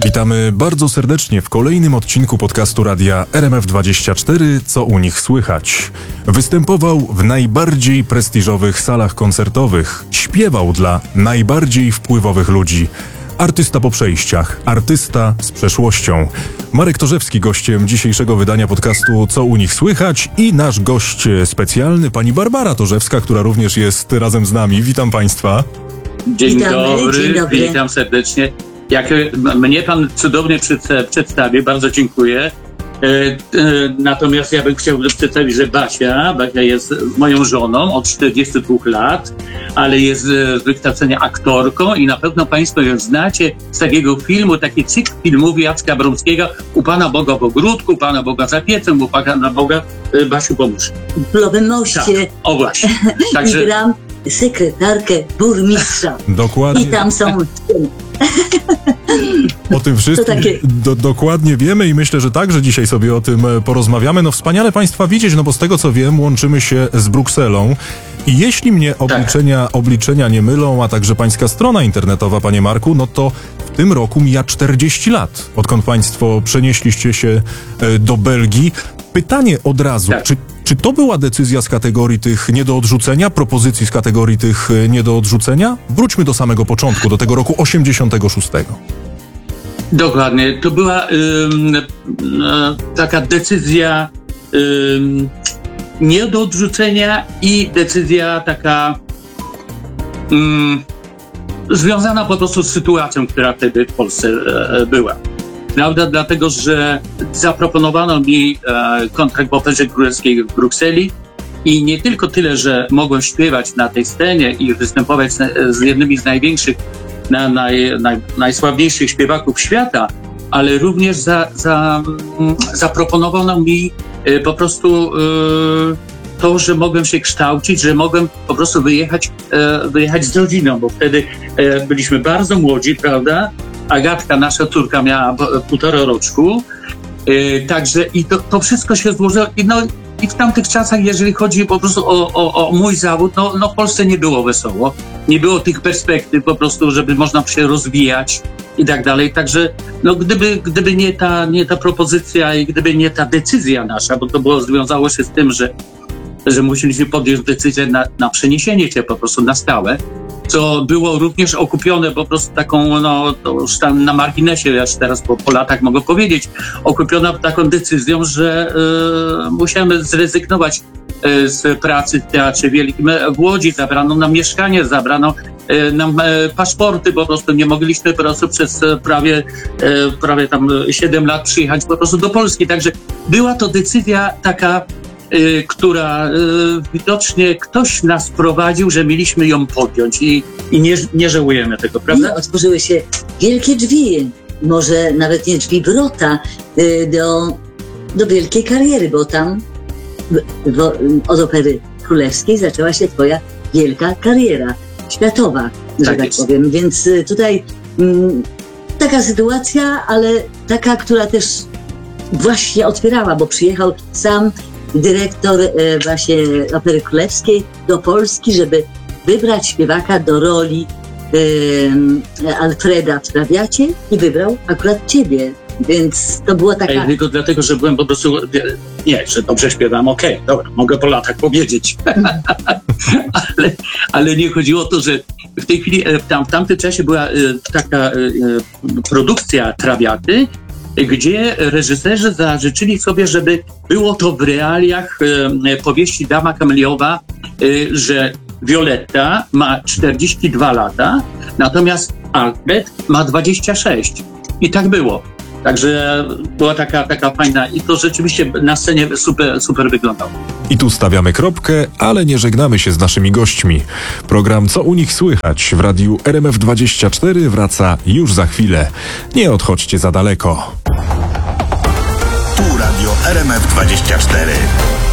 Witamy bardzo serdecznie w kolejnym odcinku podcastu radia RMF24 Co u nich słychać. Występował w najbardziej prestiżowych salach koncertowych, śpiewał dla najbardziej wpływowych ludzi. Artysta po przejściach, artysta z przeszłością. Marek Torzewski gościem dzisiejszego wydania podcastu Co u nich słychać i nasz gość specjalny, pani Barbara Torzewska, która również jest razem z nami. Witam państwa. Dzień dobry, witam serdecznie. Jak mnie pan cudownie przedstawił, bardzo dziękuję. Natomiast ja bym chciał przedstawić, że Basia jest moją żoną od 42 lat, ale jest z wykształcenia aktorką i na pewno państwo ją znacie z takiego filmu, taki cykl filmów Jacka Bromskiego U Pana Boga w ogródku, U Pana Boga za piecem, U Pana Boga Basiu pomóż. W Królowym Moście. Tak, o właśnie. Także... I gram sekretarkę burmistrza. Dokładnie. I tam są... O tym wszystkim dokładnie wiemy i myślę, że także dzisiaj sobie o tym porozmawiamy. No wspaniale państwa widzieć, no bo z tego co wiem, łączymy się z Brukselą i jeśli mnie obliczenia nie mylą, a także pańska strona internetowa, panie Marku, no to w tym roku mija 40 lat, odkąd państwo przenieśliście się do Belgii. Pytanie od razu, czy to była decyzja z kategorii tych nie do odrzucenia, propozycji z kategorii tych nie do odrzucenia? Wróćmy do samego początku, do tego roku 86. Dokładnie. To była taka decyzja nie do odrzucenia i decyzja taka związana po prostu z sytuacją, która wtedy w Polsce była. Prawda? Dlatego, że zaproponowano mi kontrakt w Operze Królewskiej w Brukseli i nie tylko tyle, że mogłem śpiewać na tej scenie i występować z jednymi z największych, najsławniejszych śpiewaków świata, ale również zaproponowano mi po prostu to, że mogłem się kształcić, że mogłem po prostu wyjechać z rodziną, bo wtedy byliśmy bardzo młodzi, prawda? Agatka, nasza córka, miała 1,5 roczku, także i to wszystko się złożyło. I w tamtych czasach, jeżeli chodzi po prostu o mój zawód, no w Polsce nie było wesoło. Nie było tych perspektyw po prostu, żeby można się rozwijać i tak dalej. Także no gdyby nie ta propozycja i gdyby nie ta decyzja nasza, bo to związało się z tym, że musieliśmy podjąć decyzję na przeniesienie się po prostu na stałe, co było również okupione po prostu taką, to już tam na marginesie, ja teraz po latach mogę powiedzieć, okupiona taką decyzją, że musiałem zrezygnować z pracy w Teatrze Wielkim w Łodzi. Zabrano nam mieszkanie, zabrano nam paszporty, po prostu nie mogliśmy po prostu przez prawie tam 7 lat przyjechać po prostu do Polski. Także była to decyzja taka, która widocznie ktoś nas prowadził, że mieliśmy ją podjąć i nie żałujemy tego, prawda? I otworzyły się wielkie drzwi, może nawet nie drzwi, wrota do wielkiej kariery, bo tam od Opery Królewskiej zaczęła się twoja wielka kariera światowa, że tak powiem. Więc tutaj taka sytuacja, ale taka, która też właśnie otwierała, bo przyjechał sam dyrektor właśnie Opery Królewskiej do Polski, żeby wybrać śpiewaka do roli Alfreda w Trawiacie i wybrał akurat ciebie. Więc to była taka... Tylko dlatego, że byłem po prostu... Nie, że dobrze śpiewam, okej, dobra, mogę po latach powiedzieć. ale nie chodziło o to, że w tej chwili, w tamtym czasie była taka produkcja Trawiaty, gdzie reżyserzy zażyczyli sobie, żeby było to w realiach powieści Dama Kameliowa, że Violetta ma 42 lata, natomiast Alfred ma 26. I tak było. Także była taka fajna i to rzeczywiście na scenie super wyglądało. I tu stawiamy kropkę, ale nie żegnamy się z naszymi gośćmi. Program Co u nich słychać w radiu RMF24 wraca już za chwilę. Nie odchodźcie za daleko. Tu radio RMF24.